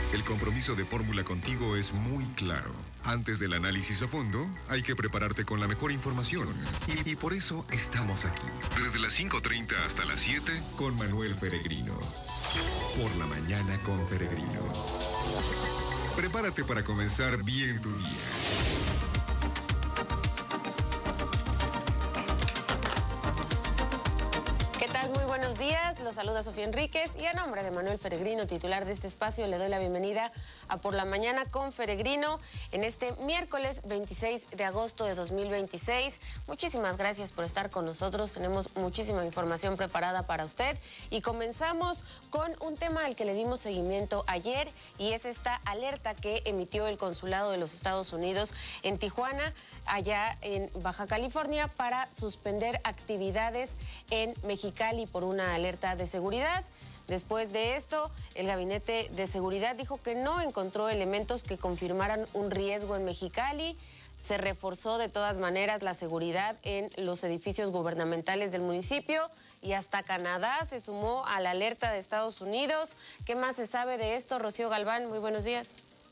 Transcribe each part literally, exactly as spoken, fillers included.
El compromiso de Fórmula contigo es muy claro. Antes del análisis a fondo, hay que prepararte con la mejor información. Y, y por eso estamos aquí. Desde las cinco treinta hasta las siete, con Manuel Feregrino. Por la mañana con Feregrino. Prepárate para comenzar bien tu día. Buenos días, los saluda Sofía Enríquez y a nombre de Manuel Feregrino, titular de este espacio, le doy la bienvenida a Por la Mañana con Feregrino en este miércoles veintiséis de agosto de dos mil veintiséis. Muchísimas gracias por estar con nosotros, tenemos muchísima información preparada para usted y comenzamos con un tema al que le dimos seguimiento ayer y es esta alerta que emitió el Consulado de los Estados Unidos en Tijuana, allá en Baja California, para suspender actividades en Mexicali por una alerta de seguridad. Después de esto, el Gabinete de Seguridad dijo que no encontró elementos que confirmaran un riesgo en Mexicali. Se reforzó de todas maneras la seguridad en los edificios gubernamentales del municipio y hasta Canadá se sumó a la alerta de Estados Unidos. ¿Qué más se sabe de esto? Rocío Galván, muy buenos días.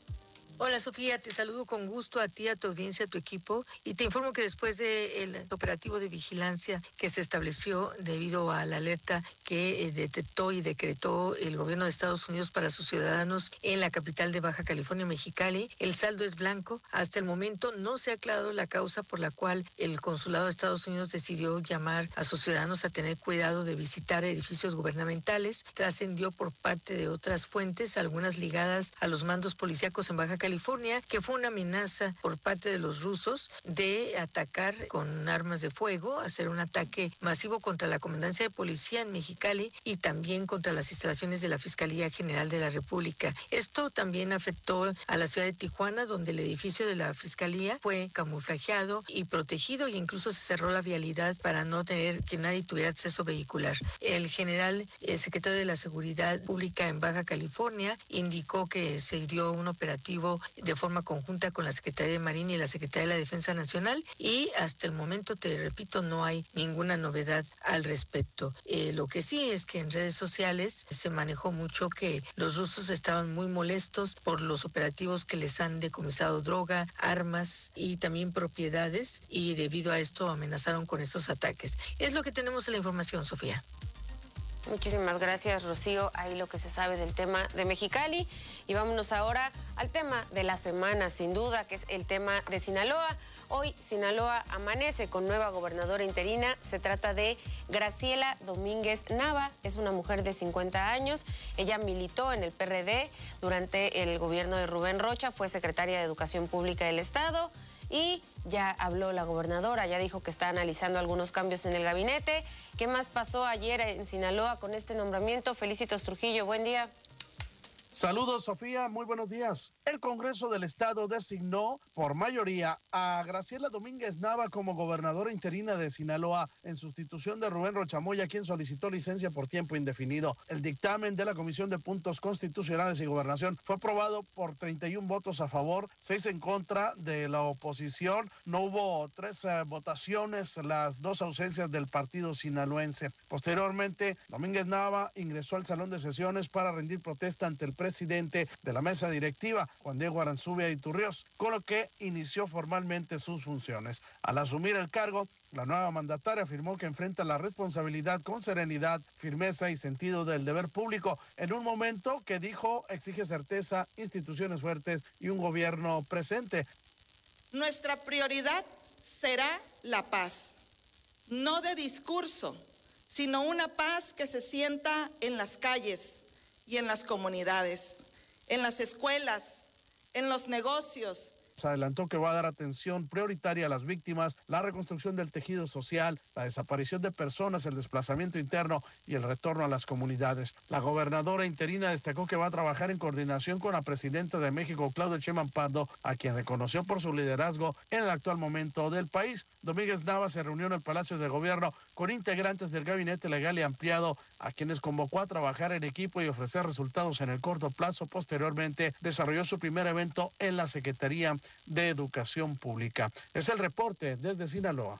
Hola Sofía, te saludo con gusto a ti, a tu audiencia, a tu equipo y te informo que después del operativo de vigilancia que se estableció debido a la alerta que detectó y decretó el gobierno de Estados Unidos para sus ciudadanos en la capital de Baja California, Mexicali, el saldo es blanco. Hasta el momento no se ha aclarado la causa por la cual el consulado de Estados Unidos decidió llamar a sus ciudadanos a tener cuidado de visitar edificios gubernamentales. Trascendió por parte de otras fuentes, algunas ligadas a los mandos policíacos en Baja California, California, que fue una amenaza por parte de los rusos de atacar con armas de fuego, hacer un ataque masivo contra la comandancia de policía en Mexicali y también contra las instalaciones de la Fiscalía General de la República. Esto también afectó a la ciudad de Tijuana, donde el edificio de la Fiscalía fue camuflajeado y protegido e incluso se cerró la vialidad para no tener que nadie tuviera acceso vehicular. El general el secretario de la Seguridad Pública en Baja California indicó que se dio un operativo de forma conjunta con la Secretaría de Marina y la Secretaría de la Defensa Nacional y hasta el momento, te repito, no hay ninguna novedad al respecto. Eh, lo que sí es que en redes sociales se manejó mucho que los rusos estaban muy molestos por los operativos que les han decomisado droga, armas y también propiedades y debido a esto amenazaron con estos ataques. Es lo que tenemos en la información, Sofía. Muchísimas gracias, Rocío. Ahí lo que se sabe del tema de Mexicali. Y vámonos ahora al tema de la semana, sin duda, que es el tema de Sinaloa. Hoy Sinaloa amanece con nueva gobernadora interina. Se trata de Graciela Domínguez Nava. Es una mujer de cincuenta años. Ella militó en el P R D durante el gobierno de Rubén Rocha. Fue secretaria de Educación Pública del Estado. Y ya habló la gobernadora, ya dijo que está analizando algunos cambios en el gabinete. ¿Qué más pasó ayer en Sinaloa con este nombramiento? Felicitos Trujillo, buen día. Saludos, Sofía, muy buenos días. El Congreso del Estado designó por mayoría a Graciela Domínguez Nava como gobernadora interina de Sinaloa en sustitución de Rubén Rocha Moya, quien solicitó licencia por tiempo indefinido. El dictamen de la Comisión de Puntos Constitucionales y Gobernación fue aprobado por treinta y un votos a favor, seis en contra de la oposición. No hubo tres eh, votaciones, las dos ausencias del partido sinaloense. Posteriormente, Domínguez Nava ingresó al salón de sesiones para rendir protesta ante el presidente presidente de la mesa directiva, Juan Diego Aranzubia Iturriós, con lo que inició formalmente sus funciones. Al asumir el cargo, la nueva mandataria afirmó que enfrenta la responsabilidad con serenidad, firmeza y sentido del deber público, en un momento que dijo exige certeza, instituciones fuertes y un gobierno presente. Nuestra prioridad será la paz, no de discurso, sino una paz que se sienta en las calles y en las comunidades, en las escuelas, en los negocios. Se adelantó que va a dar atención prioritaria a las víctimas, la reconstrucción del tejido social, la desaparición de personas, el desplazamiento interno y el retorno a las comunidades. La gobernadora interina destacó que va a trabajar en coordinación con la presidenta de México, Claudia Sheinbaum Pardo, a quien reconoció por su liderazgo en el actual momento del país. Domínguez Nava se reunió en el Palacio de Gobierno con integrantes del Gabinete Legal y Ampliado, a quienes convocó a trabajar en equipo y ofrecer resultados en el corto plazo. Posteriormente, desarrolló su primer evento en la Secretaría de Educación Pública. Es el reporte desde Sinaloa.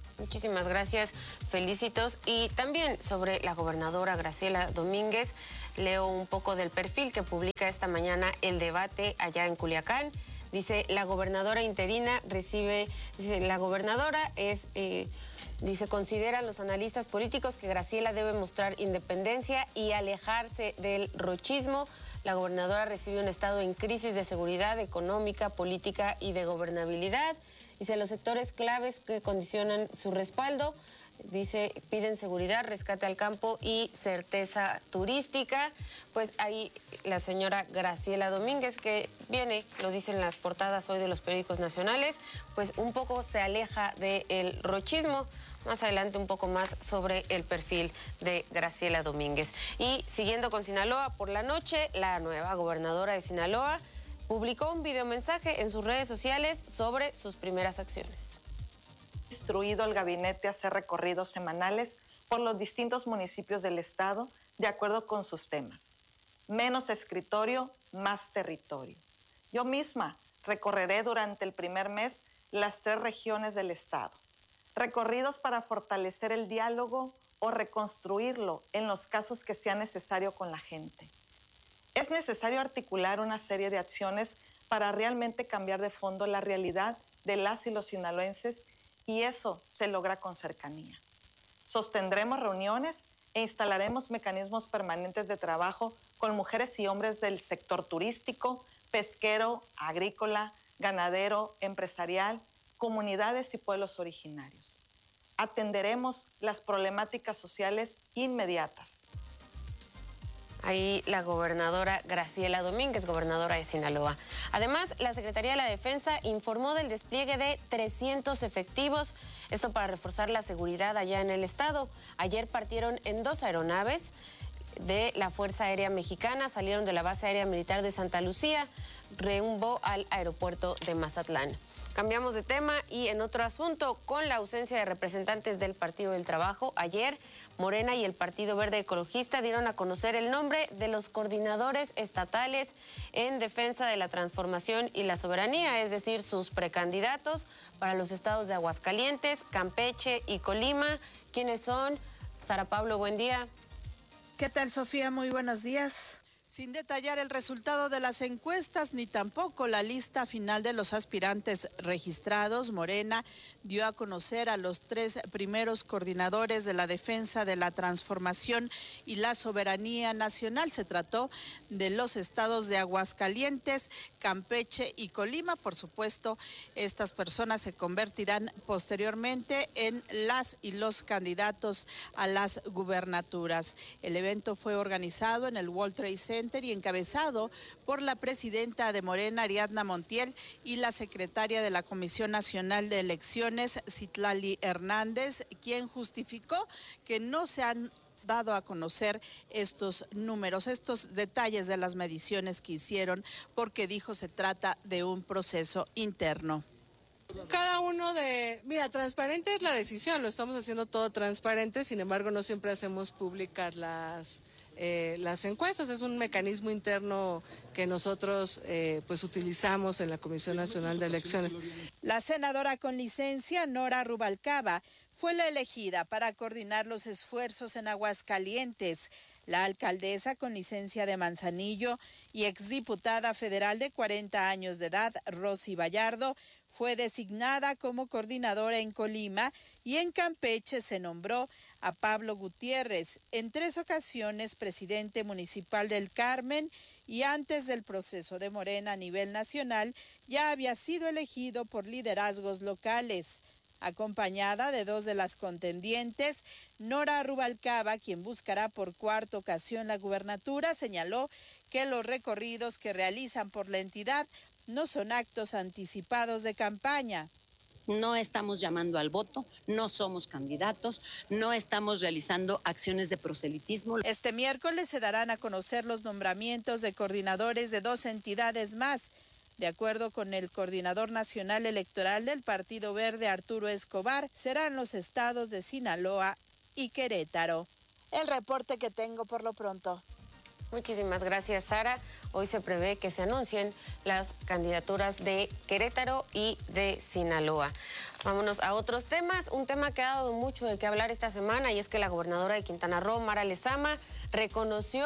Muchísimas gracias, felicitos. Y también sobre la gobernadora Graciela Domínguez, Leo un poco del perfil que publica esta mañana El Debate allá en Culiacán. Dice, la gobernadora interina recibe, dice, la gobernadora es, eh, dice, consideran los analistas políticos que Graciela debe mostrar independencia y alejarse del rochismo. La gobernadora recibe un estado en crisis de seguridad económica, política y de gobernabilidad. Dice, los sectores claves que condicionan su respaldo, dice, piden seguridad, rescate al campo y certeza turística. Pues ahí la señora Graciela Domínguez, que viene, lo dicen las portadas hoy de los periódicos nacionales, pues un poco se aleja del rochismo. Más adelante un poco más sobre el perfil de Graciela Domínguez. Y siguiendo con Sinaloa, por la noche, la nueva gobernadora de Sinaloa publicó un videomensaje en sus redes sociales sobre sus primeras acciones. Instruido al gabinete a hacer recorridos semanales por los distintos municipios del estado de acuerdo con sus temas. Menos escritorio, más territorio. Yo misma recorreré durante el primer mes las tres regiones del estado. Recorridos para fortalecer el diálogo o reconstruirlo en los casos que sea necesario con la gente. Es necesario articular una serie de acciones para realmente cambiar de fondo la realidad de las y los sinaloenses, y eso se logra con cercanía. Sostendremos reuniones e instalaremos mecanismos permanentes de trabajo con mujeres y hombres del sector turístico, pesquero, agrícola, ganadero, empresarial, comunidades y pueblos originarios. Atenderemos las problemáticas sociales inmediatas. Ahí la gobernadora Graciela Domínguez, gobernadora de Sinaloa. Además, la Secretaría de la Defensa informó del despliegue de trescientos efectivos, esto para reforzar la seguridad allá en el estado. Ayer partieron en dos aeronaves de la Fuerza Aérea Mexicana, salieron de la Base Aérea Militar de Santa Lucía, rumbo al aeropuerto de Mazatlán. Cambiamos de tema y en otro asunto, con la ausencia de representantes del Partido del Trabajo, ayer Morena y el Partido Verde Ecologista dieron a conocer el nombre de los coordinadores estatales en defensa de la transformación y la soberanía, es decir, sus precandidatos para los estados de Aguascalientes, Campeche y Colima. ¿Quiénes son? Sara Pablo, buen día. ¿Qué tal, Sofía? Muy buenos días. Sin detallar el resultado de las encuestas ni tampoco la lista final de los aspirantes registrados, Morena dio a conocer a los tres primeros coordinadores de la defensa de la transformación y la soberanía nacional. Se trató de los estados de Aguascalientes, Campeche y Colima. Por supuesto, estas personas se convertirán posteriormente en las y los candidatos a las gubernaturas. El evento fue organizado en el World Trade Center y encabezado por la presidenta de Morena, Ariadna Montiel, y la secretaria de la Comisión Nacional de Elecciones, Citlali Hernández, quien justificó que no se han dado a conocer estos números, estos detalles de las mediciones que hicieron, porque dijo se trata de un proceso interno. Cada uno de, mira, transparente es la decisión, lo estamos haciendo todo transparente, sin embargo no siempre hacemos públicas las, eh, las encuestas, es un mecanismo interno que nosotros eh, pues utilizamos en la Comisión Nacional de Elecciones. La senadora con licencia, Nora Rubalcaba, fue la elegida para coordinar los esfuerzos en Aguascalientes. La alcaldesa con licencia de Manzanillo y exdiputada federal de cuarenta años de edad, Rosy Vallardo, fue designada como coordinadora en Colima, y en Campeche se nombró a Pablo Gutiérrez, en tres ocasiones presidente municipal del Carmen, y antes del proceso de Morena a nivel nacional ya había sido elegido por liderazgos locales. Acompañada de dos de las contendientes, Nora Rubalcaba, quien buscará por cuarta ocasión la gubernatura, señaló que los recorridos que realizan por la entidad no son actos anticipados de campaña. No estamos llamando al voto, no somos candidatos, no estamos realizando acciones de proselitismo. Este miércoles se darán a conocer los nombramientos de coordinadores de dos entidades más. De acuerdo con el coordinador nacional electoral del Partido Verde, Arturo Escobar, serán los estados de Sinaloa y Querétaro. El reporte que tengo por lo pronto. Muchísimas gracias, Sara. Hoy se prevé que se anuncien las candidaturas de Querétaro y de Sinaloa. Vámonos a otros temas. Un tema que ha dado mucho de qué hablar esta semana, y es que la gobernadora de Quintana Roo, Mara Lezama, reconoció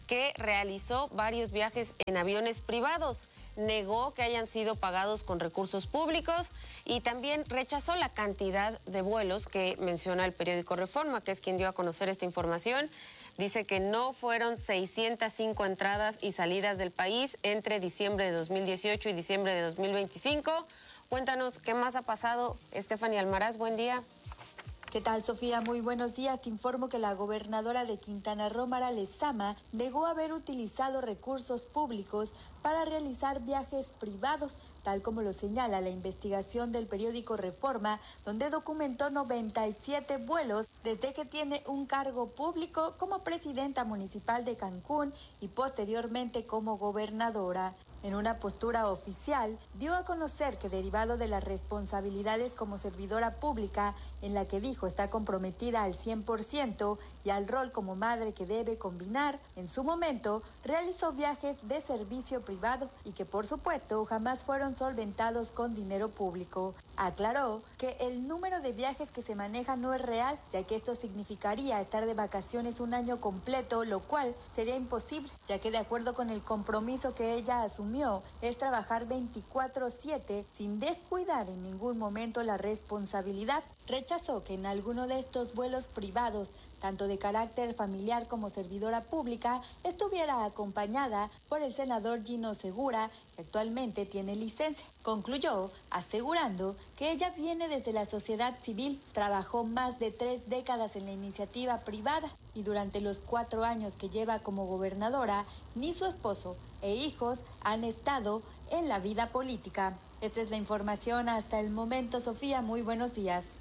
que realizó varios viajes en aviones privados. Negó que hayan sido pagados con recursos públicos y también rechazó la cantidad de vuelos que menciona el periódico Reforma, que es quien dio a conocer esta información. Dice que no fueron seiscientas cinco entradas y salidas del país entre diciembre de dos mil dieciocho y diciembre de dos mil veinticinco. Cuéntanos qué más ha pasado. Stephanie Almaraz, buen día. ¿Qué tal, Sofía? Muy buenos días. Te informo que la gobernadora de Quintana Roo, Mara Lezama, negó haber utilizado recursos públicos para realizar viajes privados, tal como lo señala la investigación del periódico Reforma, donde documentó noventa y siete vuelos desde que tiene un cargo público como presidenta municipal de Cancún y posteriormente como gobernadora. En una postura oficial, dio a conocer que derivado de las responsabilidades como servidora pública, en la que dijo está comprometida al cien por ciento, y al rol como madre que debe combinar, en su momento realizó viajes de servicio privado y que por supuesto jamás fueron solventados con dinero público. Aclaró que el número de viajes que se maneja no es real, ya que esto significaría estar de vacaciones un año completo, lo cual sería imposible, ya que de acuerdo con el compromiso que ella asumió, es trabajar veinticuatro siete sin descuidar en ningún momento la responsabilidad. Rechazó que en alguno de estos vuelos privados, tanto de carácter familiar como servidora pública, estuviera acompañada por el senador Gino Segura, que actualmente tiene licencia. Concluyó asegurando que ella viene desde la sociedad civil, trabajó más de tres décadas en la iniciativa privada y durante los cuatro años que lleva como gobernadora, ni su esposo e hijos han estado en la vida política. Esta es la información hasta el momento, Sofía. Muy buenos días.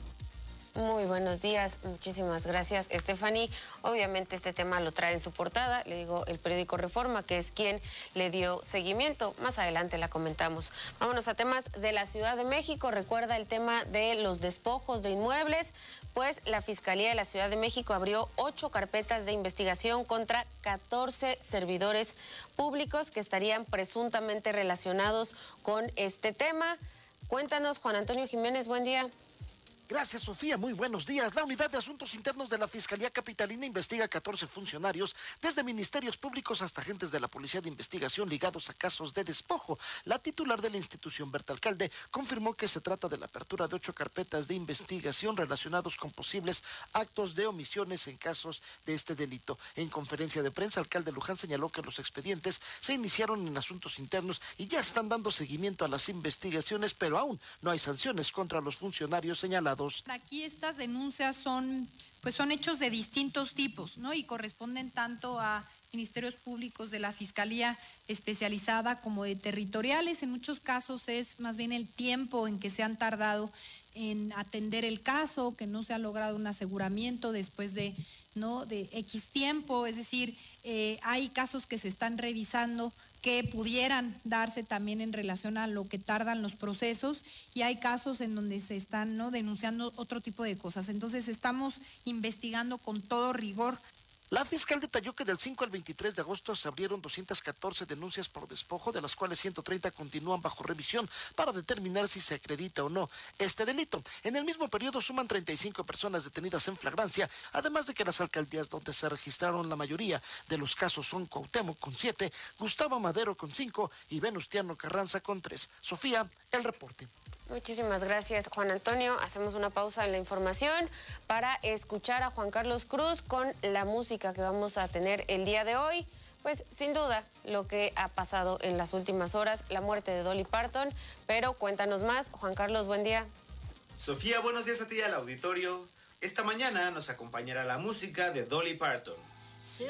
Muy buenos días, muchísimas gracias, Stephanie. Obviamente este tema lo trae en su portada, le digo, el periódico Reforma, que es quien le dio seguimiento. Más adelante la comentamos. Vámonos a temas de la Ciudad de México. Recuerda el tema de los despojos de inmuebles, pues la Fiscalía de la Ciudad de México abrió ocho carpetas de investigación contra catorce servidores públicos que estarían presuntamente relacionados con este tema. Cuéntanos, Juan Antonio Jiménez, buen día. Gracias, Sofía. Muy buenos días. La Unidad de Asuntos Internos de la Fiscalía Capitalina investiga a catorce funcionarios, desde ministerios públicos hasta agentes de la Policía de Investigación ligados a casos de despojo. La titular de la institución, Berta Alcalde, confirmó que se trata de la apertura de ocho carpetas de investigación relacionados con posibles actos de omisiones en casos de este delito. En conferencia de prensa, Alcalde Luján señaló que los expedientes se iniciaron en asuntos internos y ya están dando seguimiento a las investigaciones, pero aún no hay sanciones contra los funcionarios señalados. Aquí estas denuncias son, pues son hechos de distintos tipos, ¿no? Y corresponden tanto a ministerios públicos de la Fiscalía especializada como de territoriales. En muchos casos es más bien el tiempo en que se han tardado en atender el caso, que no se ha logrado un aseguramiento después de, ¿no? de X tiempo. Es decir, eh, hay casos que se están revisando que pudieran darse también en relación a lo que tardan los procesos, y hay casos en donde se están, ¿no? denunciando otro tipo de cosas. Entonces estamos investigando con todo rigor. La fiscal detalló que del cinco al veintitrés de agosto se abrieron doscientas catorce denuncias por despojo, de las cuales ciento treinta continúan bajo revisión para determinar si se acredita o no este delito. En el mismo periodo suman treinta y cinco personas detenidas en flagrancia, además de que las alcaldías donde se registraron la mayoría de los casos son Cuauhtémoc con siete, Gustavo Madero con cinco y Venustiano Carranza con tres. Sofía, el reporte. Muchísimas gracias, Juan Antonio. Hacemos una pausa en la información para escuchar a Juan Carlos Cruz con la música que vamos a tener el día de hoy. Pues sin duda lo que ha pasado en las últimas horas, la muerte de Dolly Parton, pero cuéntanos más. Juan Carlos, buen día. Sofía, buenos días a ti y al auditorio. Esta mañana nos acompañará la música de Dolly Parton.